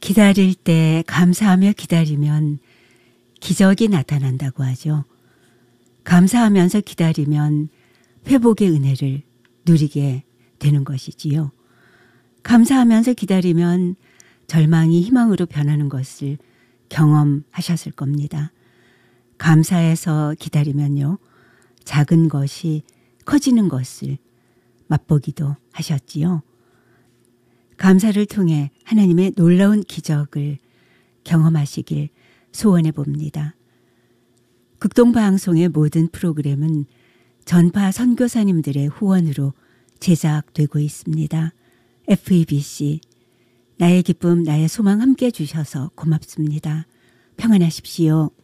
기다릴 때 감사하며 기다리면 기적이 나타난다고 하죠. 감사하면서 기다리면 회복의 은혜를 누리게 되는 것이지요. 감사하면서 기다리면 절망이 희망으로 변하는 것을 경험하셨을 겁니다. 감사해서 기다리면요, 작은 것이 커지는 것을 맛보기도 하셨지요. 감사를 통해 하나님의 놀라운 기적을 경험하시길 소원해 봅니다. 극동방송의 모든 프로그램은 전파 선교사님들의 후원으로 제작되고 있습니다. FEBC, 나의 기쁨 나의 소망 함께 해주셔서 고맙습니다. 평안하십시오.